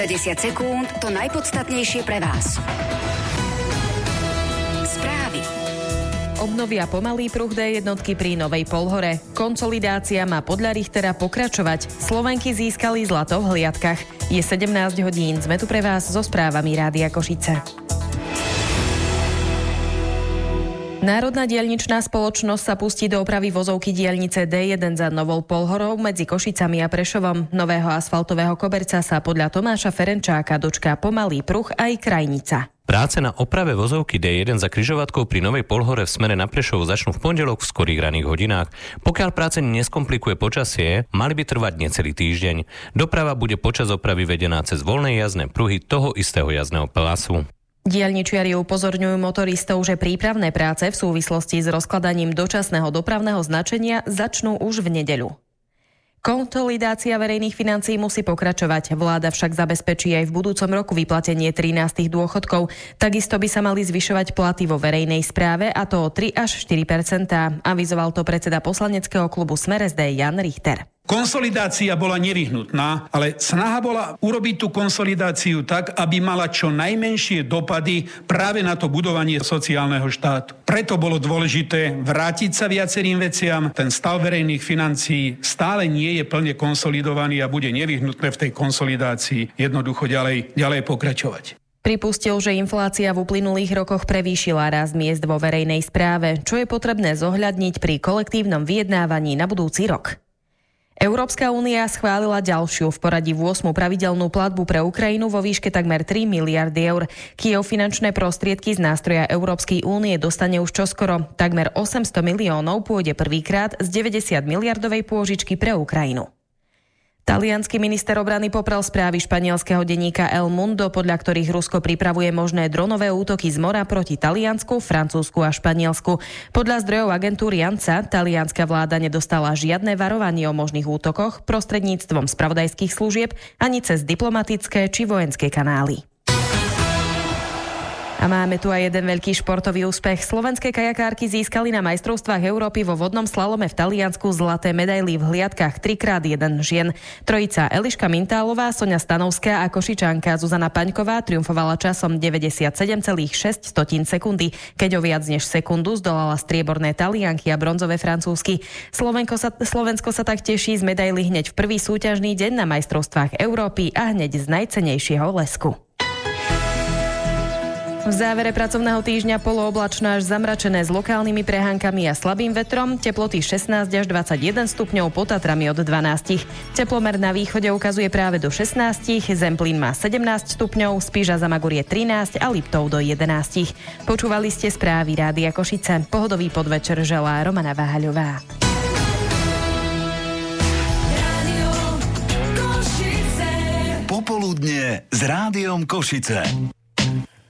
10 sekúnd to najpodstatnejšie pre vás. Správy. Obnovia pomalý pruh D1 pri Novej Polhore. Konsolidácia má podľa Richtera pokračovať. Slovenky získali zlato v hliadkach. Je 17 hodín. Sme tu pre vás so správami Rádia Košice. Národná diaľničná spoločnosť sa pustí do opravy vozovky diaľnice D1 za Novou Polhorou medzi Košicami a Prešovom. Nového asfaltového koberca sa podľa Tomáša Ferenčáka dočká pomalý pruh aj Krajnica. Práce na oprave vozovky D1 za križovatkou pri Novej Polhore v smere na Prešov začnú v pondelok v skorých raných hodinách. Pokiaľ práce neskomplikuje počasie, mali by trvať necelý týždeň. Doprava bude počas opravy vedená cez voľné jazdné pruhy toho istého jazdného pásu. Diaľničiari upozorňujú motoristov, že prípravné práce v súvislosti s rozkladaním dočasného dopravného značenia začnú už v nedeľu. Konsolidácia verejných financií musí pokračovať. Vláda však zabezpečí aj v budúcom roku vyplatenie 13. dôchodkov. Takisto by sa mali zvyšovať platy vo verejnej správe, a to o 3 až 4%. Avizoval to predseda poslaneckého klubu Smer SD Jan Richter. Konsolidácia bola nevyhnutná, ale snaha bola urobiť tú konsolidáciu tak, aby mala čo najmenšie dopady práve na to budovanie sociálneho štátu. Preto bolo dôležité vrátiť sa viacerým veciam. Ten stav verejných financií stále nie je plne konsolidovaný a bude nevyhnutné v tej konsolidácii jednoducho ďalej pokračovať. Pripustil, že inflácia v uplynulých rokoch prevýšila rast miest vo verejnej správe, čo je potrebné zohľadniť pri kolektívnom vyjednávaní na budúci rok. Európska únia schválila ďalšiu v poradí 8. pravidelnú platbu pre Ukrajinu vo výške takmer 3 miliardy eur. Kyjev finančné prostriedky z nástroja Európskej únie dostane už čoskoro. Takmer 800 miliónov pôjde prvýkrát z 90 miliardovej pôžičky pre Ukrajinu. Taliansky minister obrany poprel správy španielskeho denníka El Mundo, podľa ktorých Rusko pripravuje možné dronové útoky z mora proti Taliansku, Francúzsku a Španielsku. Podľa zdrojov agentúry ANSA talianska vláda nedostala žiadne varovanie o možných útokoch prostredníctvom spravodajských služieb ani cez diplomatické či vojenské kanály. A máme tu aj jeden veľký športový úspech. Slovenské kajakárky získali na majstrovstvách Európy vo vodnom slalome v Taliansku zlaté medaily v hliadkach 3x1 žien. Trojica Eliška Mintálová, Soňa Stanovská a Košičanka Zuzana Paňková triumfovala časom 97,6 sekundy, keď o viac než sekundu zdolala strieborné Talianky a bronzové Francúzsky. Slovensko sa tak teší z medaily hneď v prvý súťažný deň na majstrovstvách Európy a hneď z najcennejšieho lesku. V závere pracovného týždňa polooblačno až zamračené s lokálnymi prehánkami a slabým vetrom, teploty 16 až 21 stupňov, pod Tatrami od 12. Teplomer na východe ukazuje práve do 16, Zemplín má 17 stupňov, Spiš a Zamagur je 13 a Liptov do 11. Počúvali ste správy Rádia Košice. Pohodový podvečer želá Romana Váhaľová. Popoludnie s Rádiom Košice.